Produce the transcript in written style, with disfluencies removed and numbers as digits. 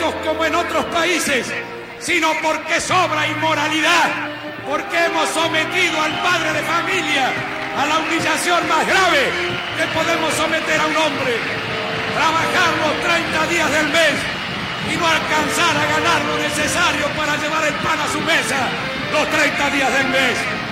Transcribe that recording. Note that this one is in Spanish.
ricos como en otros países, sino porque sobra inmoralidad, porque hemos sometido al padre de familia a la humillación más grave que podemos someter a un hombre: trabajar los 30 días del mes y no alcanzar a ganar lo necesario para llevar el pan a su mesa los 30 días del mes.